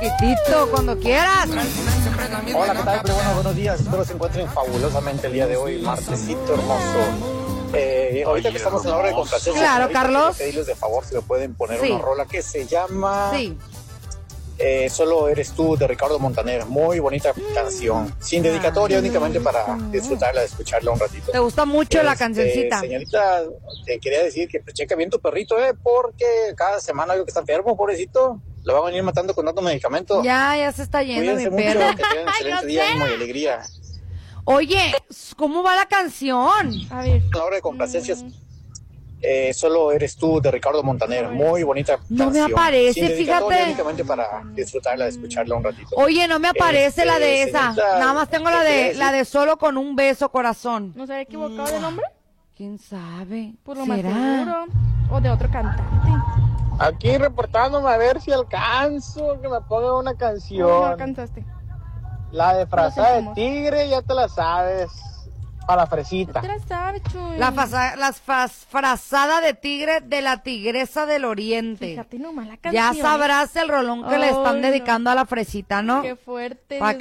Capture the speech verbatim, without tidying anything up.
Chiquitito, cuando quieras. Hola, ¿qué tal? Pero bueno, buenos días. Espero se encuentren fabulosamente el día de hoy, martesito hermoso. Eh, ahorita que estamos en la hora de complacencia, claro, Carlos, pedirles de favor si me pueden poner sí. una rola que se llama sí. eh, Solo eres tú, de Ricardo Montaner. Muy bonita mm. canción, sin dedicatoria, Ay, únicamente para disfrutarla, de escucharla un ratito. ¿Te gusta mucho este, la cancioncita? Señorita, te quería decir que pues, checa bien tu perrito, eh, porque cada semana algo que está enfermo, pobrecito. Lo van a venir matando con tanto medicamento. Ya, ya se está yendo Cuídense mi perro. mucho, que tengan un excelente día, ánimo y alegría. Oye, ¿cómo va la canción? A ver. A la hora de complacencias, eh, Solo eres tú, de Ricardo Montaner. Muy bonita no canción. Me aparece, Sin fíjate. Únicamente para disfrutarla, de escucharla un ratito. Oye, no me aparece este, la de esa. Señorita, nada más tengo la de la de Solo con un beso, corazón. ¿No se había equivocado de nombre? ¿Quién sabe? Por lo ¿Será? más seguro. O de otro cantante. Aquí reportándome a ver si alcanzo que me ponga una canción. No, no alcanzaste. La de frazada de tigre, ya te la sabes. Para la fresita. Te la sabes, Chuy. La, fasa, la faz, frazada de tigre de la tigresa del oriente. Fíjate nomás la canción. Ya sabrás el rolón que oh, le están dedicando no. a la fresita, ¿no? Qué fuerte. Para que